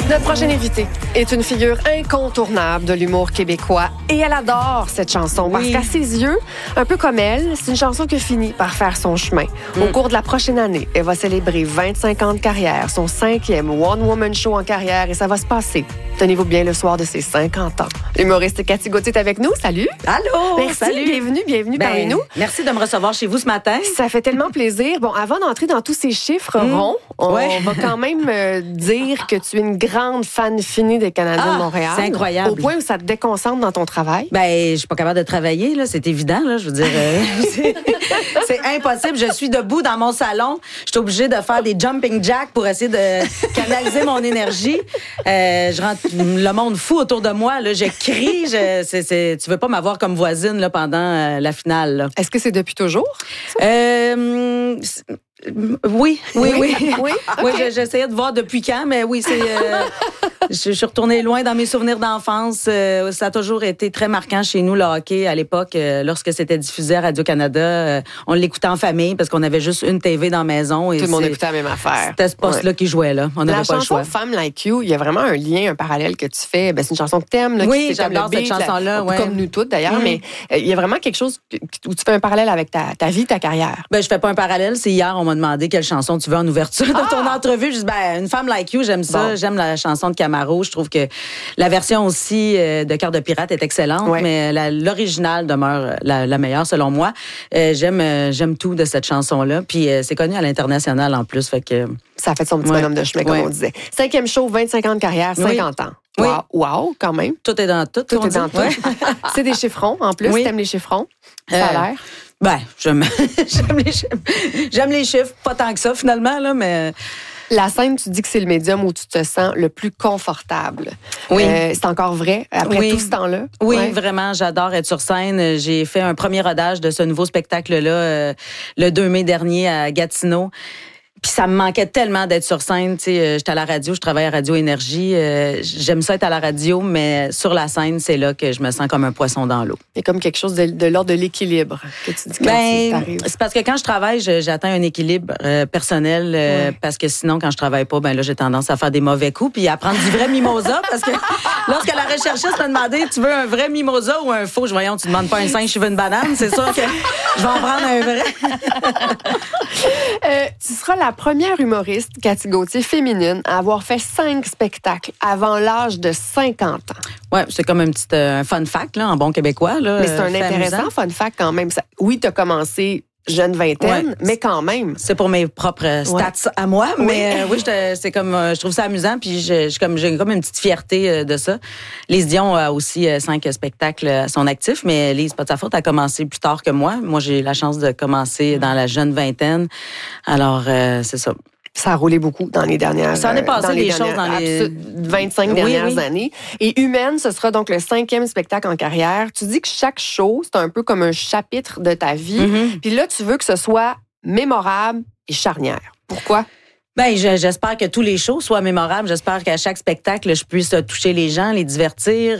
Notre prochaine invitée est une figure incontournable de l'humour québécois et elle adore cette chanson parce qu'à ses yeux, un peu comme elle, c'est une chanson qui finit par faire son chemin. Au cours de la prochaine année, elle va célébrer 25 ans de carrière, son 5e one-woman show en carrière et ça va se passer, tenez-vous bien, le soir de ses 50 ans. L'humoriste Cathy Gauthier est avec nous. Salut! Allô! Merci, salut! Bienvenue parmi nous. Merci de me recevoir chez vous ce matin. Ça fait tellement plaisir. Bon, avant d'entrer dans tous ces chiffres ronds, on va quand même dire que tu es une grande fan finie des Canadiens de Montréal. C'est incroyable. Au point où ça te déconcentre dans ton travail. Je suis pas capable de travailler, là. C'est évident, là. Je veux dire, c'est impossible. Je suis debout dans mon salon. Je suis obligée de faire des jumping jacks pour essayer de canaliser mon énergie. Je rends le monde fou autour de moi, là. Je crie. Tu veux pas m'avoir comme voisine, là, pendant la finale, là. Est-ce que c'est depuis toujours? Oui. Okay. J'essayais de voir depuis quand, mais oui, je suis retournée loin dans mes souvenirs d'enfance. Ça a toujours été très marquant chez nous, le hockey, à l'époque. Lorsque c'était diffusé à Radio-Canada, on l'écoutait en famille parce qu'on avait juste une TV dans la maison. Et tout le monde écoutait la même affaire. C'était ce poste-là qui jouait, là. On n'avait pas le choix. La chanson Femme Like You, il y a vraiment un lien, un parallèle que tu fais. C'est une chanson que t'aimes. Là, oui, j'adore cette chanson-là. Comme nous toutes, d'ailleurs. Mais il y a vraiment quelque chose où tu fais un parallèle avec ta vie, ta carrière. Je fais pas un parallèle. C'est hier, on m'a demandé quelle chanson tu veux en ouverture de ton entrevue. Je dis, une Femme Like You, j'aime ça. Bon. J'aime la chanson de Camaro. Je trouve que la version aussi de Cœur de pirate est excellente, mais l'original demeure la meilleure selon moi. J'aime tout de cette chanson-là. Puis c'est connu à l'international en plus. Fait que ça a fait son petit bonhomme de chemin, comme on disait. 5e show, 25 ans de carrière, 50 ans. Oui. Wow, quand même. Tout est dans tout. Tout est dans tout. C'est des chiffrons, en plus. T'aimes les chiffrons? Ça a l'air. J'aime les chiffres. Pas tant que ça, finalement, là, mais... La scène, tu dis que c'est le médium où tu te sens le plus confortable. Oui. C'est encore vrai après tout ce temps-là? Oui, vraiment. J'adore être sur scène. J'ai fait un premier rodage de ce nouveau spectacle-là le 2 mai dernier à Gatineau. Puis ça me manquait tellement d'être sur scène. J'étais à la radio, je travaille à Radio Énergie. J'aime ça être à la radio, mais sur la scène, c'est là que je me sens comme un poisson dans l'eau. C'est comme quelque chose de l'ordre de l'équilibre que tu dis quand t'arrives. C'est parce que quand je travaille, j'atteins un équilibre personnel parce que sinon, quand je travaille pas, là, j'ai tendance à faire des mauvais coups puis à prendre du vrai mimosa parce que lorsque la recherchiste m'a demandé tu veux un vrai mimosa ou un faux, voyons, tu demandes pas un singe, je veux une banane, c'est sûr que je vais en prendre un vrai. Tu seras la première humoriste, Cathy Gauthier, féminine, à avoir fait 5 spectacles avant l'âge de 50 ans. Oui, c'est comme un petit fun fact, là, en bon québécois. Là, mais c'est un intéressant fun fact quand même. Oui, tu as commencé jeune vingtaine, mais quand même. C'est pour mes propres stats à moi, mais c'est comme je trouve ça amusant, puis j'ai comme une petite fierté de ça. Lise Dion a aussi 5 spectacles à son actif, mais Lise, pas de sa faute, elle a commencé plus tard que moi. Moi, j'ai la chance de commencer dans la jeune vingtaine. Alors, c'est ça. Ça a roulé beaucoup dans les dernières... Ça en est passé des choses dans les 25 dernières années. Et Humaine, ce sera donc le 5e spectacle en carrière. Tu dis que chaque show, c'est un peu comme un chapitre de ta vie. Puis là, tu veux que ce soit mémorable et charnière. Pourquoi? J'espère que tous les shows soient mémorables. J'espère qu'à chaque spectacle, je puisse toucher les gens, les divertir.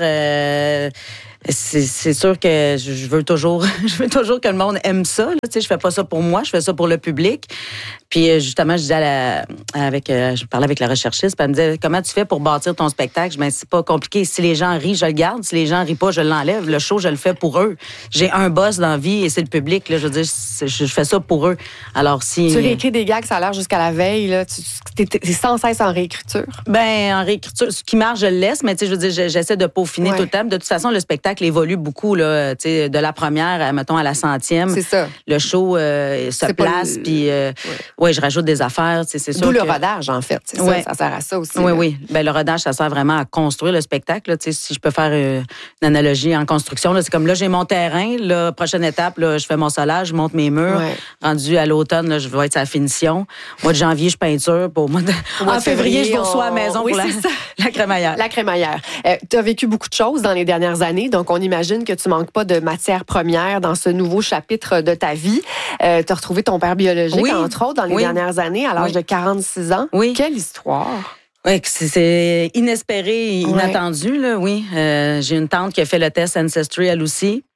C'est sûr que je veux toujours que le monde aime ça. Là. Je fais pas ça pour moi, je fais ça pour le public. Puis justement, je disais je parlais avec la recherchiste, puis elle me disait comment tu fais pour bâtir ton spectacle. C'est pas compliqué. Si les gens rient, je le garde. Si les gens rient pas, je l'enlève. Le show, je le fais pour eux. J'ai un boss dans la vie et c'est le public. Là. Je veux dire, je fais ça pour eux. Alors si tu réécris des gags, ça a l'air jusqu'à la veille. Là, t'es sans cesse en réécriture. En réécriture, ce qui marche, je le laisse. Mais je veux dire, j'essaie de peaufiner tout le temps. De toute façon, le spectacle évolue beaucoup là, de la première, mettons, à la 100e. C'est ça. Le show se place, puis je rajoute des affaires. C'est sûr. D'où le rodage, en fait. C'est ça sert à ça aussi. Oui. Le rodage, ça sert vraiment à construire le spectacle. Là, si je peux faire une analogie en construction, là, c'est comme là, j'ai mon terrain. La prochaine étape, là, je fais mon solage, je monte mes murs. Rendu à l'automne, là, je vais être à la finition. Mois de janvier, je peinture. En février, je vous reçois à la maison pour la crémaillère. La crémaillère. Tu as vécu beaucoup de choses dans les dernières années, donc on imagine que tu manques pas de matière première dans ce nouveau chapitre de ta vie. Tu as retrouvé ton père biologique, entre autres, dans les dernières années, à l'âge de 46 ans. Oui. Quelle histoire! Oui, c'est inespéré et inattendu, là, oui. J'ai une tante qui a fait le test Ancestry, elle aussi.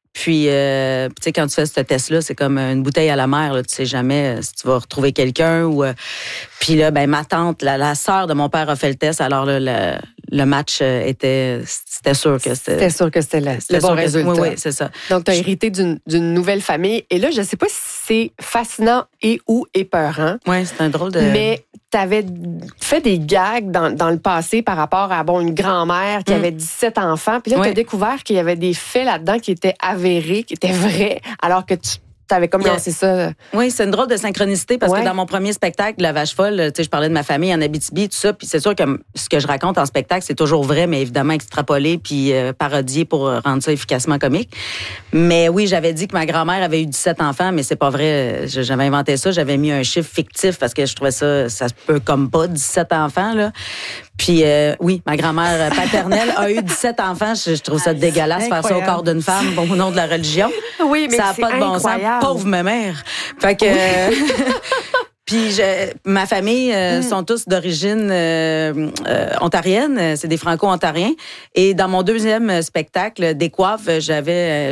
Puis, tu sais, quand tu fais ce test-là, c'est comme une bouteille à la mer. Là, tu sais jamais si tu vas retrouver quelqu'un ou... Puis là, ben ma tante, la sœur de mon père a fait le test. Alors là, le match c'était sûr que c'était... C'était sûr que c'était le bon résultat. Oui, c'est ça. Donc, tu as hérité d'une nouvelle famille. Et là, je ne sais pas si c'est fascinant et ou épeurant. Oui, c'est un drôle de... Mais tu avais fait des gags dans le passé par rapport à une grand-mère qui avait 17 enfants. Puis là, tu as découvert qu'il y avait des faits là-dedans qui étaient avérés, qui étaient vrais, alors que tu avais comme lancé ça. Oui, c'est une drôle de synchronicité parce que dans mon premier spectacle, La Vache folle, tu sais, je parlais de ma famille en Abitibi, tout ça. Puis c'est sûr que ce que je raconte en spectacle, c'est toujours vrai, mais évidemment extrapolé puis parodié pour rendre ça efficacement comique. Mais oui, j'avais dit que ma grand-mère avait eu 17 enfants, mais c'est pas vrai. J'avais inventé ça. J'avais mis un chiffre fictif parce que je trouvais ça se peut comme pas 17 enfants, là. Puis oui, ma grand-mère paternelle a eu 17 enfants. Je trouve ça dégueulasse faire ça au corps d'une femme au nom de la religion. Oui, mais ça n'a pas de bon sens. Pauvre ma mère. Fait que... Puis ma famille sont tous d'origine ontarienne, c'est des Franco-ontariens. Et dans mon deuxième spectacle, Décoiffe, j'avais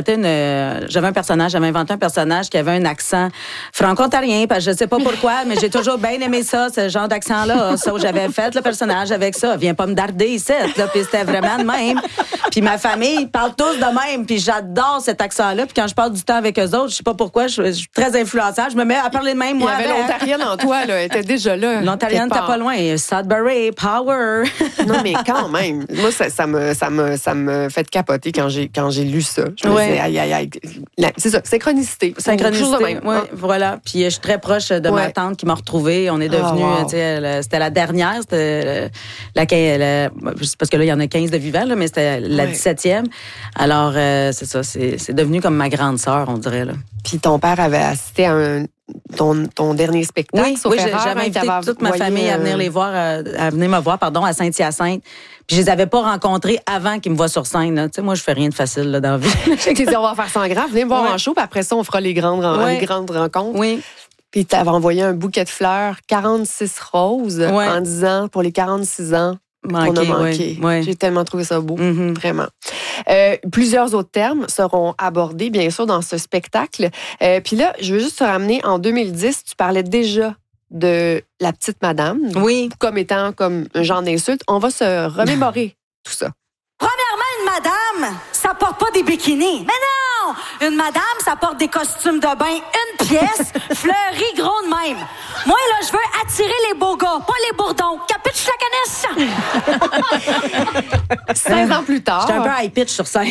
inventé un personnage qui avait un accent franco-ontarien, parce que je sais pas pourquoi, mais j'ai toujours bien aimé ça, ce genre d'accent-là. Ça, j'avais fait le personnage avec ça. Viens pas me darder ici, là, puis c'était vraiment de même. Puis ma famille parle tous de même, puis j'adore cet accent-là. Puis quand je passe du temps avec eux autres, je sais pas pourquoi, je suis très influençable. Je me mets à parler de même, moi. L'Ontarienne en toi, là, elle était déjà là. L'Ontarienne t'es pas loin. Sudbury, Power. Non, mais quand même. Moi, ça me fait capoter quand j'ai lu ça. Je me disais, aïe. C'est ça, synchronicité. Synchronicité, oui, voilà. Puis je suis très proche de ma tante qui m'a retrouvée. On est devenus, c'était la dernière, c'était parce que là, il y en a 15 de vivants, là, mais c'était la 17e. Alors, c'est ça, c'est devenu comme ma grande sœur, on dirait, là. Puis ton père avait assisté à ton dernier spectacle. Oui, j'avais invité toute ma famille à venir me voir, à Saint-Hyacinthe. Puis je les avais pas rencontrés avant qu'ils me voient sur scène. Tu sais, moi, je fais rien de facile là, dans la vie. Tu dit, on va faire ça en grand. Venez me voir en show, puis après ça, on fera les grandes rencontres. Oui. Puis tu avais envoyé un bouquet de fleurs, 46 roses, en disant, pour les 46 ans, on a manqué. Oui. J'ai tellement trouvé ça beau, vraiment. Plusieurs autres termes seront abordés, bien sûr, dans ce spectacle. Puis là, je veux juste te ramener, en 2010, tu parlais déjà de la petite madame, comme étant comme un genre d'insulte. On va se remémorer tout ça. Premièrement, une madame, ça porte pas des bikinis. Mais non! Une madame, ça porte des costumes de bain, une pièce, fleurie, gros de même. Moi, là, je veux attirer les beaux gars, pas les bourdons. Capiche la canisse? 16 ans plus tard. J'étais un peu high pitch sur scène.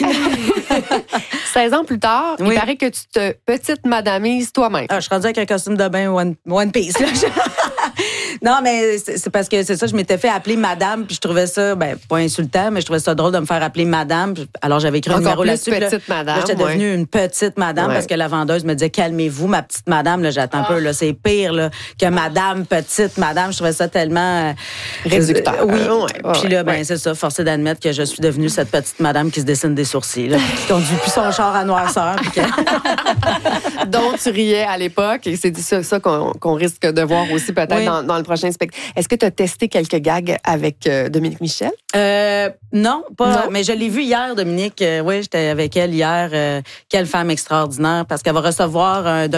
16 ans plus tard, il paraît que tu te petite madamises toi-même. Je suis rendue avec un costume de bain one piece, là. Non, mais c'est parce que c'est ça, je m'étais fait appeler madame, puis je trouvais ça, pas insultant, mais je trouvais ça drôle de me faire appeler madame. Alors, j'avais écrit un numéro là-dessus. Petite madame. J'étais devenue une petite madame parce que la vendeuse me disait, calmez-vous, ma petite madame. Là, j'attends un peu, là, c'est pire là, que madame, petite madame. Je trouvais ça tellement... réducteur. Oui. Puis là, c'est ça, forcé d'admettre que je suis devenue cette petite madame qui se dessine des sourcils, là, qui conduit plus son char à noirceur. dont tu riais à l'époque, et c'est ça qu'on risque de voir aussi peut-être dans le prochain spectacle. Est-ce que tu as testé quelques gags avec Dominique Michel? Non, pas. Non. Mais je l'ai vu hier, Dominique. Oui, j'étais avec elle hier. Quelle femme extraordinaire, parce qu'elle va recevoir un